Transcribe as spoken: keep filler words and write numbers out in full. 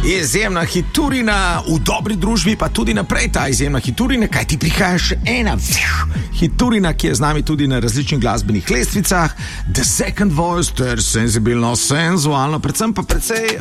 Izjemna hiturina v dobri družbi, pa tudi naprej ta izjemna hiturina, kaj ti prihaja še ena hiturina, ki je z nami tudi na različnih glasbenih lestvicah. The Second Voice, ter senzibilno, senzualno, predvsem pa precej